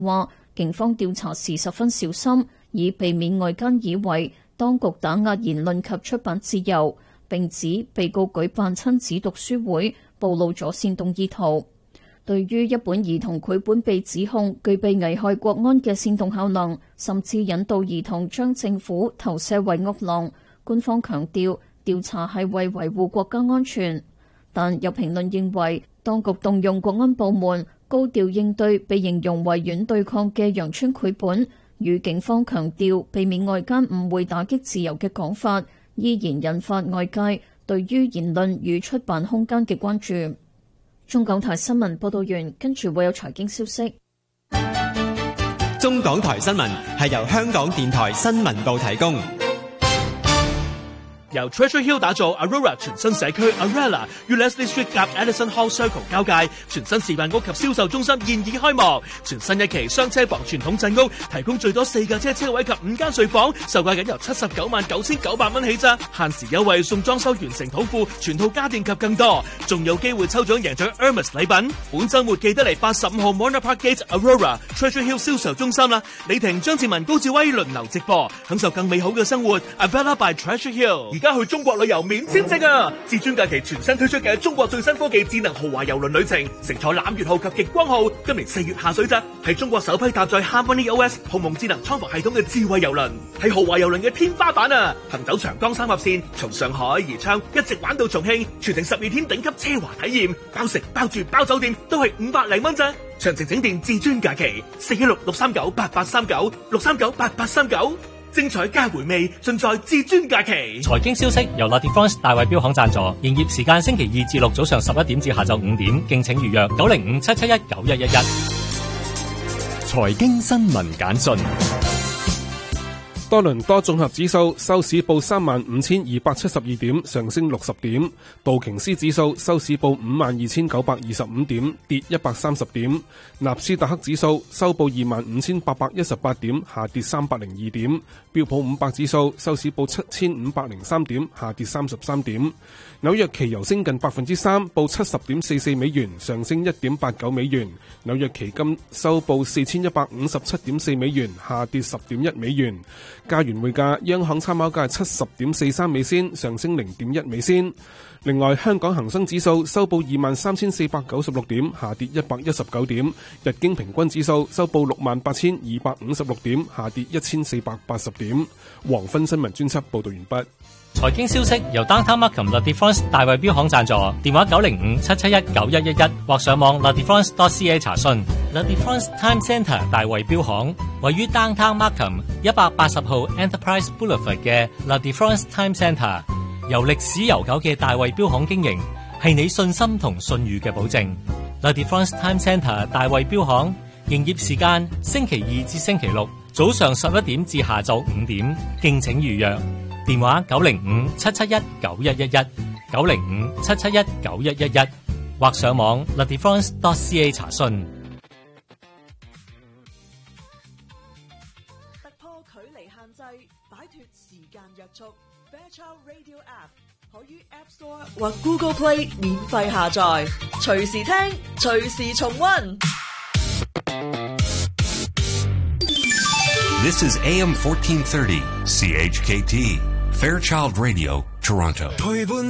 話警方調查時十分小心，以避免外間以為當局打壓言論及出版自由，並指被告舉辦親子讀書會暴露咗煽動意圖。對於一本兒童繪本被指控具備危害國安嘅煽動效能，甚至引導兒童將政府投射為惡狼，官方強調調查係為維護國家安全。但有評論認為，當局動用國安部門高調應對被形容為軟對抗嘅陽春繪本，與警方強調避免外間誤會打擊自由嘅講法，依然引發外界對於言論與出版空間嘅關注。中港台新聞報道完，跟住會有財經消息。 中港台新聞係由香港電台新聞部提供。 由 Treasure Hill 打造 Aurora 全新社區 Arella 與 Leslie Street 夾 Edison Hall Circle 交界，全新示範屋及銷售中心現已開幕。全新一期雙車房傳統鎮屋，提供最多4架車位及5間睡房，售價僅由799900蚊起咋，限時優惠送裝修完成土庫、全套家電及更多，仲有機會抽獎贏獎 Hermes 禮品。本週末記得嚟85號 Mona Park Gate Aurora Treasure Hill 銷售中心啦！李婷、張志文、高志威輪流直播，享受更美好嘅生活。Avella by Treasure Hill。而家去中國旅遊免簽證啊！至尊假期全新推出嘅中國最新科技智能豪華郵輪旅程，乘坐攬月號及極光號，今年4月下水咋，係中國首批搭載 Harmony OS 鴻蒙智能艙服系統嘅智慧郵輪，係豪華郵輪嘅天花板啊！行走長江三峽線，從上海宜昌一直玩到重慶，全程12天頂級奢華體驗，包食包住包酒店都係500零蚊咋。詳情請電至尊假期416-639-8839 精彩加回味，盡在至尊假期。 財經消息由 La Défense 大衛標行贊助，營業時間星期2至6早上11點至下晝5點，敬請預約905-771-9111。 財經新聞簡訊。多倫多綜合指數收市報35,272點，上升60點；道瓊斯指數收市報52,925點，跌130點；納斯達克指數收報25,818點，下跌302點；標普500指數收市報7,503點，下跌33點；紐約期油升近3%，報70.44美元，上升1.89美元；紐約期金收報4,157.4美元，下跌10.1美元。加元匯價，央行參考價係70.43美仙，上升0.1美仙。另外，香港恒生指數收報23,496點，下跌119點；日經平均指數收報68,256點，下跌1480點。黃昏新聞專輯報道完畢。 財經消息由 Downtown Markham La Défense 大衛標行贊助，電話905-771-9111或上網 ladefense.ca 查詢。La Défense Time Centre 大衛標行位於 Downtown Markham 180號 Enterprise Boulevard 嘅 La Défense Time Centre， 由歷史悠久嘅大衛標行經營，係你信心同信譽嘅保證。La Défense Time Centre 大衛標行營業時間星期2至星期6早上11點至下晝5點，敬請預約。電話905-771-9111 905-771-9111或上網 ladefense.ca 查詢。 突破距離限制，擺脫時間約束。Fairchild Radio App 可於 App Store 或 Google Play 免費下載，隨時聽，隨時重溫。 This is AM 1430 CHKT Fairchild Radio, Toronto.